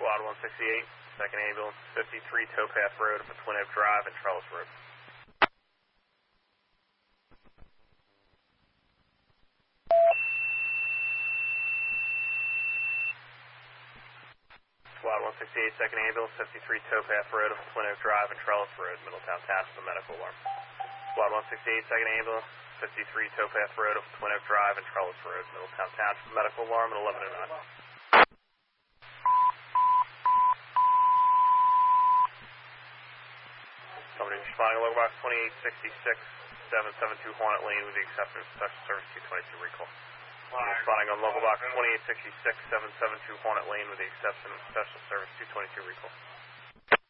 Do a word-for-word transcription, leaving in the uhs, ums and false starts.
Squad one sixty-eight, second ambulance, fifty-three Towpath Road, Twin Oak Drive, and Trellis Road. Squad one sixty-eight, second ambulance, fifty-three Towpath Road, Twin Oak Drive, and Trellis Road, Middletown tasked with a medical alarm. Squad one sixty-eight, second ambulance, fifty-three Towpath Road, Twin Oak Drive, and Trellis Road, Middletown tasked with a medical alarm at eleven oh nine. Somebody responding to local box twenty-eight sixty-six, seven seven two Hornet Lane with the exception of Special Service two twenty-two recall. Responding on local box twenty-eight sixty-six, seven seven two Hornet Lane with the exception of Special Service two twenty-two recall.